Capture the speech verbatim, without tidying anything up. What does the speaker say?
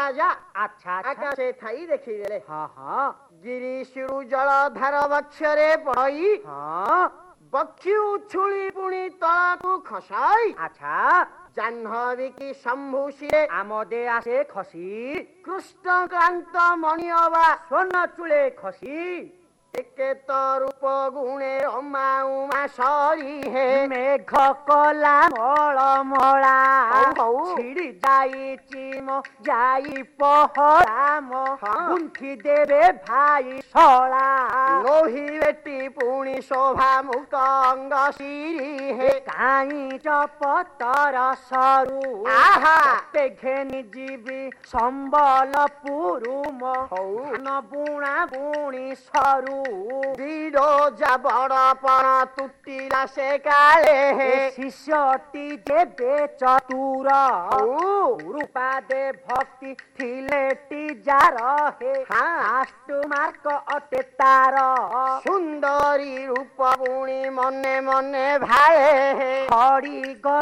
राजा अच्छा आकाशे थाई देखिदेले हाँ हाँ गिरीशिरु जलधार बक्षरे पड़ई हाँ बक्षी उछुली पुणी तळाकु खसाई अच्छा जाह्नवी की शंभु शिरे आमदे आसे खसी कृष्णकांत मणि अबा स्वर्ण चूले खसी एकेत रूप गुणे रमा उमा सरी हे मेघ कला मळ मळा हौ, हौ। छिड़ी जाइछि म जाई पहराम हाँ। गुंथि देवे भाई सळा लोही बेटी पुणी शोभा मुक्त अंग सिरी हे काई चपतर सरू आहा ते घेनि जीवी संबलपुरु म हौ। धान बुणा बुणी सरू विरोजा बड़पण तुटिला से काले हे शिष्यटी देवे चतुर हौ। रूपा दे भक्ति थिलेटी जार हे हाँ। आष्टु मार्क अटे तार सुंदरी रूप पुणी मने मने भाए हे खड़ी ग